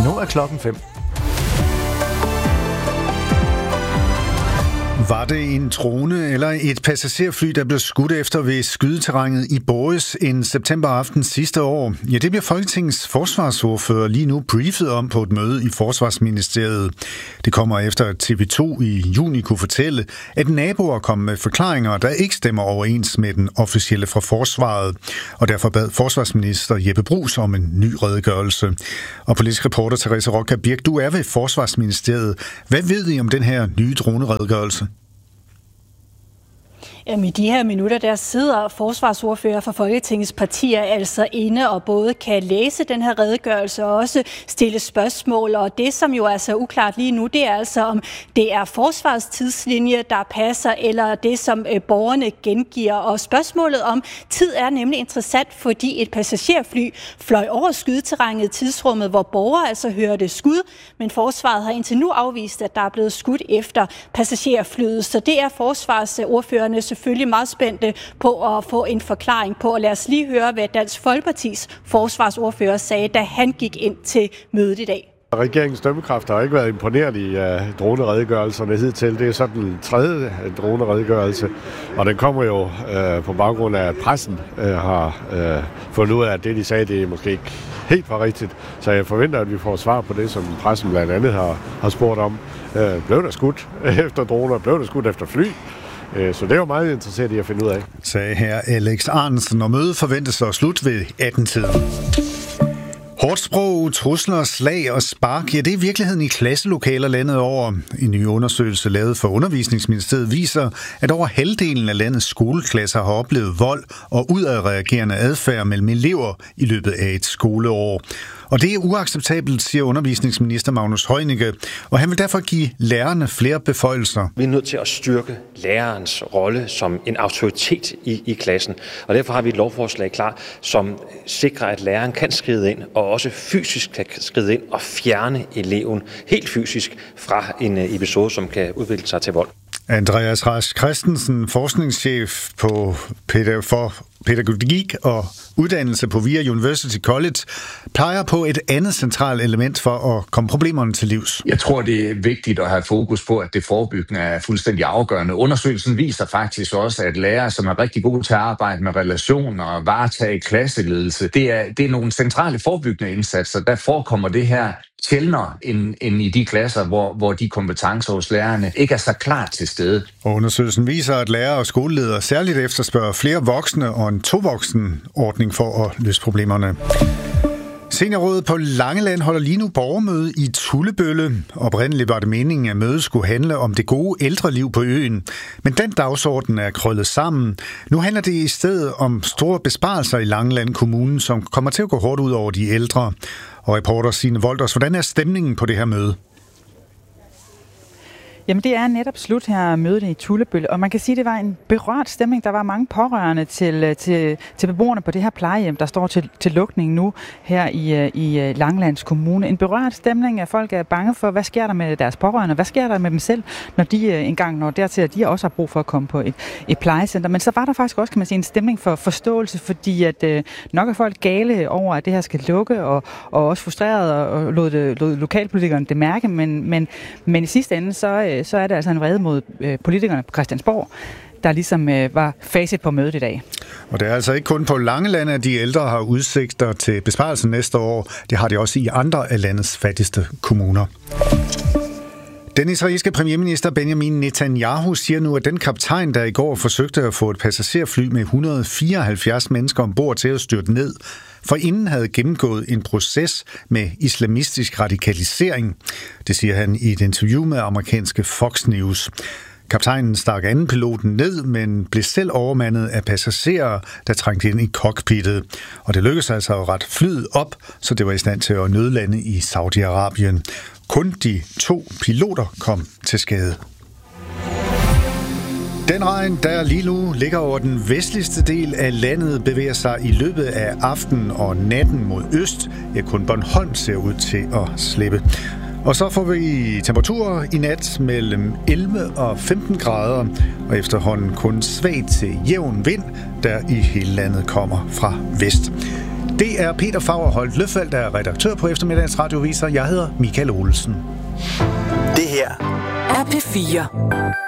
Nu er klokken 5. Var det en drone eller et passagerfly, der blev skudt efter ved skydeterrænet i Boris en septemberaften sidste år? Ja, det bliver Folketingets forsvarsordfører lige nu briefet om på et møde i Forsvarsministeriet. Det kommer efter, at TV2 i juni kunne fortælle, at naboer kom med forklaringer, der ikke stemmer overens med den officielle fra forsvaret. Og derfor bad forsvarsminister Jeppe Bruus om en ny redegørelse. Og politisk reporter Therese Roca Birk, du er ved Forsvarsministeriet. Hvad ved I om den her nye droneredegørelse? Jamen, i de her minutter, der sidder forsvarsordfører for Folketingets partier altså inde og både kan læse den her redegørelse og også stille spørgsmål. Og det, som jo er så uklart lige nu, det er altså, om det er forsvarstidslinje, der passer, eller det, som borgerne gengiver. Og spørgsmålet om tid er nemlig interessant, fordi et passagerfly fløj over skydeterrænet tidsrummet, hvor borgere altså hørte skud, men forsvaret har indtil nu afvist, at der er blevet skudt efter passagerflyet. Så det er forsvarsordførerne selvfølgelig meget spændte på at få en forklaring på. Og lad os lige høre, hvad Dansk Folkepartis forsvarsordfører sagde, da han gik ind til mødet i dag. Regeringens dømmekraft har ikke været imponeret i droneredegørelserne hidtil. Det er sådan den tredje droneredegørelse, og den kommer jo på baggrund af, at pressen har fundet ud af, at det, de sagde, det er måske ikke helt for rigtigt. Så jeg forventer, at vi får svar på det, som pressen blandt andet har spurgt om. Blev der skudt efter droner? Blev der skudt efter fly? Så det er jo meget interesseret i at finde ud af. Sagde her Alex Arnsen, og mødet forventes at slutte ved 18-tiden. Hårdt sprog, trusler, slag og spark, ja, det er virkeligheden i klasselokaler landet over. En ny undersøgelse lavet for Undervisningsministeriet viser, at over halvdelen af landets skoleklasser har oplevet vold og udadreagerende adfærd mellem elever i løbet af et skoleår. Og det er uacceptabelt, siger undervisningsminister Magnus Heunicke, og han vil derfor give lærerne flere beføjelser. Vi er nødt til at styrke lærerens rolle som en autoritet i klassen, og derfor har vi et lovforslag klar, som sikrer, at læreren kan skride ind, og også fysisk kan skride ind og fjerne eleven helt fysisk fra en episode, som kan udvikle sig til vold. Andreas Rask Christensen, forskningschef for pædagogik og uddannelse på VIA University College, peger på et andet centralt element for at komme problemerne til livs. Jeg tror, det er vigtigt at have fokus på, at det forebyggende er fuldstændig afgørende. Undersøgelsen viser faktisk også, at lærere, som er rigtig gode til at arbejde med relationer og varetage klasseledelse, det er nogle centrale forebyggende indsatser. Der forekommer det her sjældnere end i de klasser, hvor de kompetencer hos lærerne ikke er så klart til stede. Og undersøgelsen viser, at lærere og skoleledere særligt efterspørger flere voksne og en tovoksen-ordning for at løse problemerne. Seniorrådet på Langeland holder lige nu borgermøde i Tullebølle. Oprindeligt var det meningen, at mødet skulle handle om det gode ældreliv på øen. Men den dagsorden er krøllet sammen. Nu handler det i stedet om store besparelser i Langeland Kommune, som kommer til at gå hårdt ud over de ældre. Og reporter Signe Wolders, hvordan er stemningen på det her møde? Jamen det er netop slut her mødet i Tullebølle, og man kan sige, at det var en berørt stemning. Der var mange pårørende til beboerne på det her plejehjem, der står til lukning nu her i Langelands Kommune. En berørt stemning, at folk er bange for, hvad sker der med deres pårørende, hvad sker der med dem selv, når de engang når dertil, at de også har brug for at komme på et plejecenter. Men så var der faktisk også, kan man sige, en stemning for forståelse, fordi at nok er folk gale over, at det her skal lukke, og også frustreret og lod lokalpolitikerne det mærke, men i sidste ende, så er det altså en vrede mod politikerne på Christiansborg, der ligesom var facit på mødet i dag. Og det er altså ikke kun på Langeland, at de ældre har udsigter til besparelsen næste år. Det har de også i andre af landets fattigste kommuner. Den israelske premierminister Benjamin Netanyahu siger nu, at den kaptajn, der i går forsøgte at få et passagerfly med 174 mennesker ombord til at styrte ned, forinden havde gennemgået en proces med islamistisk radikalisering. Det siger han i et interview med amerikanske Fox News. Kaptajnen stak anden piloten ned, men blev selv overmandet af passagerer, der trængte ind i cockpittet. Og det lykkedes altså at rette flyet op, så det var i stand til at nødlande i Saudi-Arabien. Kun de 2 piloter kom til skade. Den regn, der lige nu ligger over den vestligste del af landet, bevæger sig i løbet af aftenen og natten mod øst. Ja, kun Bornholm ser ud til at slippe. Og så får vi temperaturer i nat mellem 11 og 15 grader, og efterhånden kun svag til jævn vind, der i hele landet kommer fra vest. Det er Peter Fagerholt Løfald, der er redaktør på eftermiddagens radioviser. Jeg hedder Michael Olsen. Det her er P4.